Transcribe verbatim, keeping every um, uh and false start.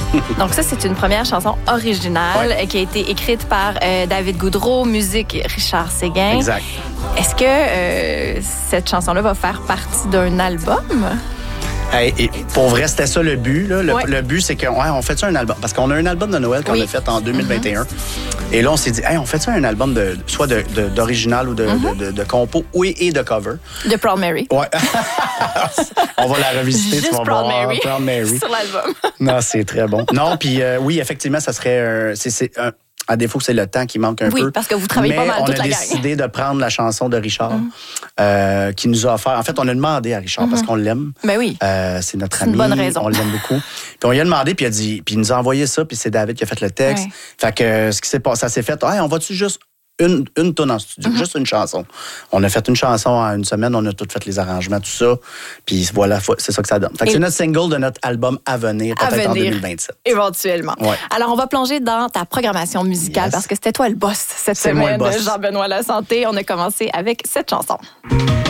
Donc ça, c'est une première chanson originale Ouais. qui a été écrite par euh, David Goudreau, musique Richard Séguin. Exact. Est-ce que euh, cette chanson-là va faire partie d'un album? Hey, et pour vrai, c'était ça le but. Là. Le, Ouais. le but, c'est qu'on ouais, on fait ça un album. Parce qu'on a un album de Noël qu'on Oui. a fait en deux mille vingt et un. Mm-hmm. Et là, on s'est dit, hey, on fait ça un album de, soit de, de, d'original ou de, mm-hmm. de, de, de compo, oui, et de cover. De Proud Mary. Ouais. On va la revisiter. Juste tu vas Proud voir. Mary. Proud Mary. Sur l'album. Non, c'est très bon. Non, puis euh, oui, effectivement, ça serait un... C'est, c'est un à défaut que c'est le temps qui manque un oui, peu. Oui, parce que vous travaillez mais pas mal toute la on a gang. décidé de prendre la chanson de Richard mm. euh, qui nous a offert... En fait, on a demandé à Richard mm-hmm. parce qu'on l'aime. Ben oui. Euh, c'est notre c'est ami. Une bonne raison. On l'aime beaucoup. Puis on lui a demandé, puis il a dit... Puis il nous a envoyé ça, puis c'est David qui a fait le texte. Ouais. Fait que ce qui s'est passé, ça s'est fait... Hey, on va-tu juste... Une, une tonne en studio, mm-hmm. juste une chanson. On a fait une chanson en une semaine, on a tout fait les arrangements, tout ça. Puis voilà, c'est ça que ça donne. Fait que c'est notre single de notre album à venir, peut-être à venir, en deux mille vingt-sept. Éventuellement. Ouais. Alors, on va plonger dans ta programmation musicale yes. parce que c'était toi le boss cette c'est semaine, moi le boss. Jean-Benoît Lasanté. On a commencé avec cette chanson.